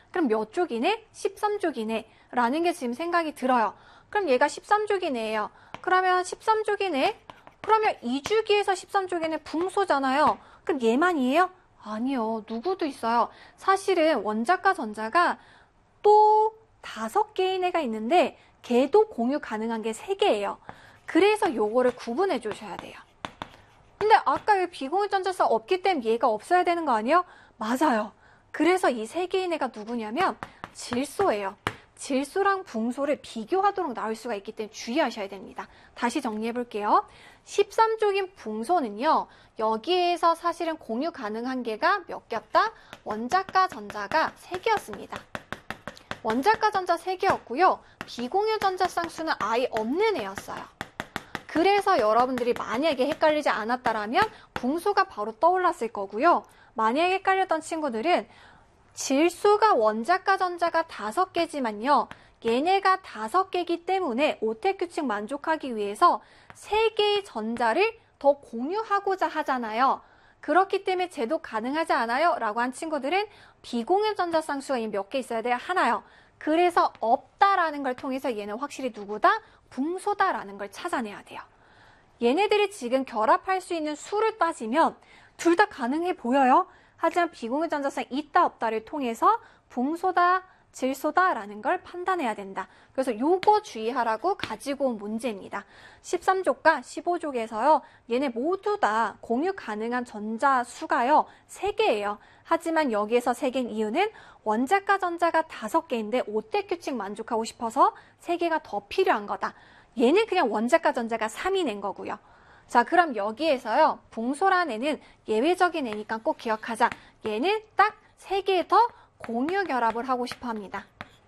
그럼 몇 족이네? 13족이네. 라는 게 지금 생각이 들어요. 그럼 얘가 13족이네요. 그러면 13족이네? 그러면 2주기에서 13족이네 붕소잖아요. 그럼 얘만이에요? 아니요. 누구도 있어요. 사실은 원자과 전자가 또 5개인 애가 있는데 걔도 공유 가능한 게 3개예요. 그래서 요거를 구분해 주셔야 돼요. 근데 아까 왜 비공유 전자쌍 없기 때문에 얘가 없어야 되는 거 아니에요? 맞아요. 그래서 이 3개인 애가 누구냐면 질소예요. 질소랑 붕소를 비교하도록 나올 수가 있기 때문에 주의하셔야 됩니다. 다시 정리해 볼게요. 13족인 붕소는요. 여기에서 사실은 공유 가능한 개가 몇 개였다? 원자과 전자가 3개였습니다. 원자과 전자 3개였고요. 비공유 전자쌍 수는 아예 없는 애였어요. 그래서 여러분들이 만약에 헷갈리지 않았다라면 붕소가 바로 떠올랐을 거고요. 만약에 헷갈렸던 친구들은 질소가 원자과 전자가 5개지만요. 얘네가 5개이기 때문에 오택 규칙 만족하기 위해서 3개의 전자를 더 공유하고자 하잖아요. 그렇기 때문에 제도 가능하지 않아요? 라고 한 친구들은 비공유 전자 쌍수가 몇 개 있어야 돼요? 하나요. 그래서 없다라는 걸 통해서 얘는 확실히 누구다? 붕소다라는 걸 찾아내야 돼요. 얘네들이 지금 결합할 수 있는 수를 따지면 둘 다 가능해 보여요. 하지만 비공유 전자쌍 있다 없다를 통해서 붕소다, 질소다라는 걸 판단해야 된다. 그래서 요거 주의하라고 가지고 온 문제입니다. 13족과 15족에서요. 얘네 모두 다 공유 가능한 전자 수가요. 3개예요. 하지만 여기에서 3개인 이유는 원자과 전자가 5개인데 오택 규칙 만족하고 싶어서 3개가 더 필요한 거다. 얘는 그냥 원자과 전자가 3인 애인 거고요. 자, 그럼 여기에서요. 붕소라는 애는 예외적인 애니까 꼭 기억하자. 얘는 딱 3개 더 공유 결합을 하고 싶어 합니다.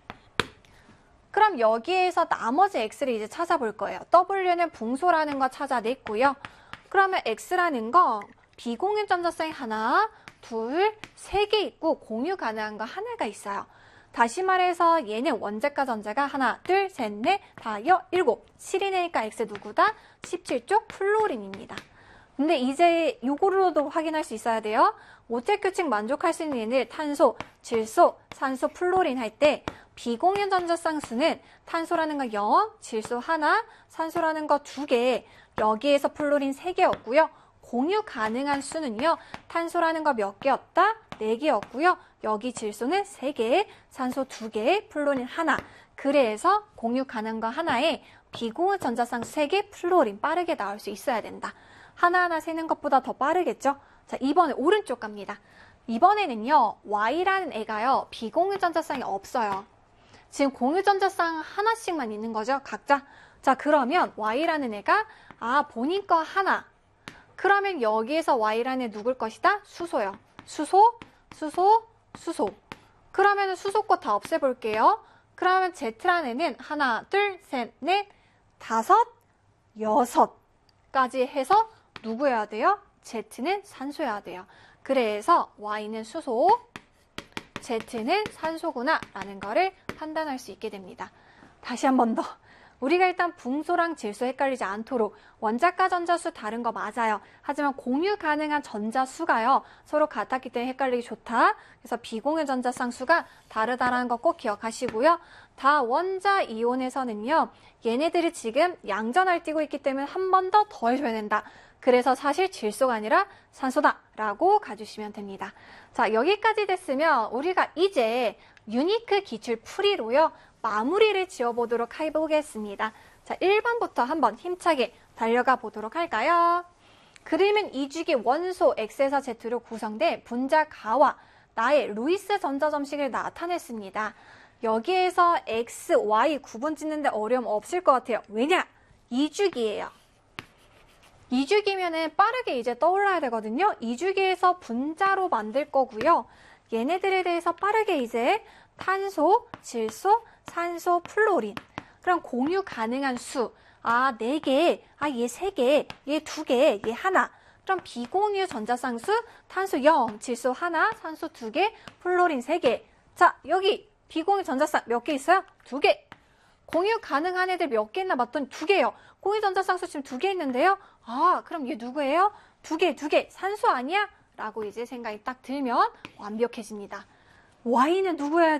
그럼 여기에서 나머지 X를 이제 찾아볼 거예요. W는 붕소라는 거 찾아냈고요. 그러면 X라는 거 비공유 전자쌍이 하나, 둘, 3개 있고 공유 가능한 거 하나가 있어요. 다시 말해서 얘는 원자과 전자가 하나, 둘, 셋, 넷, 다, 7, 7이니까 X 누구다? 17족 플로린입니다. 근데 이제 요거로도 확인할 수 있어야 돼요. 오택 규칙 만족할 수 있는 얘는 탄소, 질소, 산소, 플로린 할 때 비공유 전자쌍 수는 탄소라는 거 0, 질소 하나, 산소라는 거 2개, 여기에서 플로린 3개였고요. 공유 가능한 수는요. 탄소라는 거 몇 개였다? 4개였고요. 여기 질소는 3개, 산소 2개, 플로린 하나. 그래서 공유 가능한 거 하나에 비공유 전자쌍 3개, 플로린 빠르게 나올 수 있어야 된다. 하나하나 세는 것보다 더 빠르겠죠? 자, 이번에 오른쪽 갑니다. 이번에는요. Y라는 애가요. 비공유 전자쌍이 없어요. 지금 공유 전자쌍 하나씩만 있는 거죠. 각자. 자, 그러면 Y라는 애가 본인 거 하나. 그러면 여기에서 Y라는 애 누굴 것이다? 수소요. 수소, 수소, 수소. 그러면 수소 거 다 없애볼게요. 그러면 Z라는 애는 하나, 둘, 셋, 넷, 5, 6까지 해서 누구여야 돼요? Z는 산소여야 돼요. 그래서 Y는 수소, Z는 산소구나 라는 거를 판단할 수 있게 됩니다. 다시 한 번 더. 우리가 일단 붕소랑 질소 헷갈리지 않도록 원자과 전자수 다른 거 맞아요. 하지만 공유 가능한 전자수가요. 서로 같았기 때문에 헷갈리기 좋다. 그래서 비공유 전자쌍수가 다르다라는 거 꼭 기억하시고요. 다 원자 이온에서는요. 얘네들이 지금 양전을 띠고 있기 때문에 한 번 더 해줘야 된다. 그래서 사실 질소가 아니라 산소다라고 가주시면 됩니다. 자, 여기까지 됐으면 우리가 이제 유니크 기출 풀이로요. 마무리를 지어보도록 해보겠습니다. 자, 1번부터 한번 힘차게 달려가 보도록 할까요? 그림은 2주기 원소 X에서 Z로 구성된 분자 가와 나의 루이스 전자점식을 나타냈습니다. 여기에서 X, Y 구분 짓는데 어려움 없을 것 같아요. 왜냐? 2주기예요. 2주기면은 빠르게 이제 떠올라야 되거든요. 2주기에서 분자로 만들 거고요. 얘네들에 대해서 빠르게 이제 탄소, 질소, 산소, 플로린. 그럼 공유 가능한 수. 4개, 얘 3개, 얘 2개, 얘 하나. 그럼 비공유 전자쌍수, 탄소 0, 질소 하나, 산소 2개, 플로린 3개. 자, 여기 비공유 전자쌍 몇 개 있어요? 2개. 공유 가능한 애들 몇 개 있나 봤더니 2개요. 공유 전자쌍수 지금 2개 있는데요. 그럼 얘 누구예요? 2개. 산소 아니야? 라고 이제 생각이 딱 들면 완벽해집니다. Y는 누구야?